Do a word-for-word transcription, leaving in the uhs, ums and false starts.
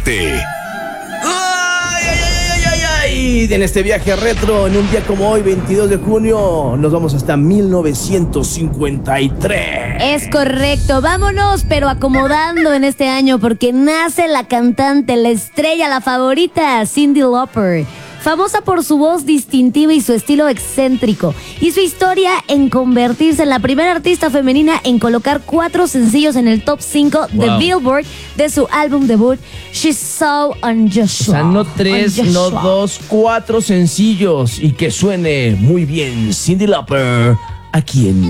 Prepárate. ¡Ay, ay, ay, ay, ay! En este viaje retro, en un día como hoy, veintidós de junio, nos vamos hasta mil novecientos cincuenta y tres. Es correcto, vámonos, pero acomodando en este año, porque nace la cantante, la estrella, la favorita, Cyndi Lauper. Famosa por su voz distintiva y su estilo excéntrico, y su historia en convertirse en la primera artista femenina en colocar cuatro sencillos en el top cinco Wow. de Billboard de su álbum debut, She's So Unusual. O sea, no tres, no Unusual. dos, cuatro sencillos. Y que suene muy bien Cyndi Lauper aquí en